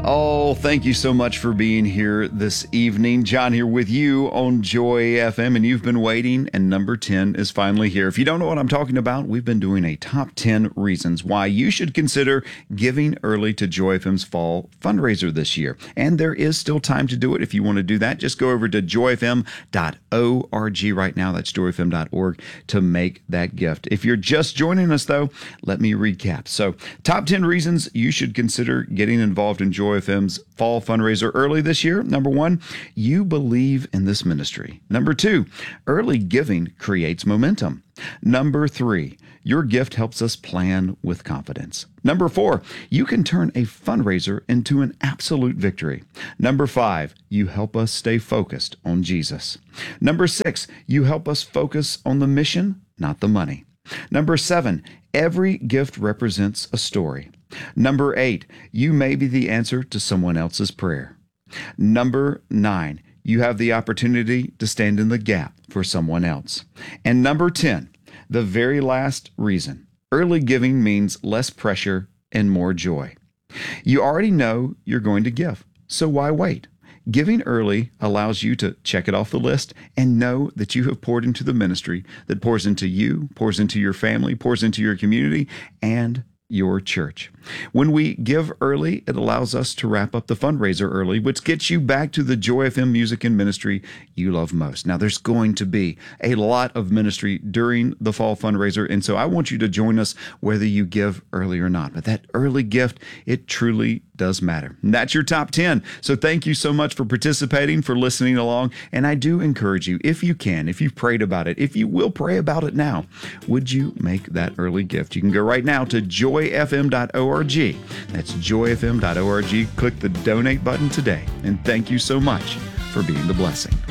Oh, thank you so much for being here this evening. John here with you on Joy FM, and you've been waiting, and number 10 is finally here. If you don't know what I'm talking about, we've been doing a top 10 reasons why you should consider giving early to Joy FM's fall fundraiser this year. And there is still time to do it. If you want to do that, just go over to joyfm.org right now. That's joyfm.org to make that gift. If you're just joining us, though, let me recap. So, top 10 reasons you should consider getting involved in Joy FM's fall fundraiser early this year. Number 1, you believe in this ministry. Number 2, early giving creates momentum. Number 3, your gift helps us plan with confidence. Number 4, you can turn a fundraiser into an absolute victory. Number 5, you help us stay focused on Jesus. Number 6, you help us focus on the mission, not the money. Number 7, every gift represents a story. Number 8, you may be the answer to someone else's prayer. Number 9, you have the opportunity to stand in the gap for someone else. And number 10, the very last reason, early giving means less pressure and more joy. You already know you're going to give, so why wait? Giving early allows you to check it off the list and know that you have poured into the ministry that pours into you, pours into your family, pours into your community, and your church. When we give early, it allows us to wrap up the fundraiser early, which gets you back to the Joy FM music and ministry you love most. Now, there's going to be a lot of ministry during the fall fundraiser, and so I want you to join us whether you give early or not. But that early gift, it truly does matter. And that's your top 10. So thank you so much for participating, for listening along. And I do encourage you, if you can, if you've prayed about it, if you will pray about it now, would you make that early gift? You can go right now to joyfm.org. That's joyfm.org. Click the donate button today. And thank you so much for being the blessing.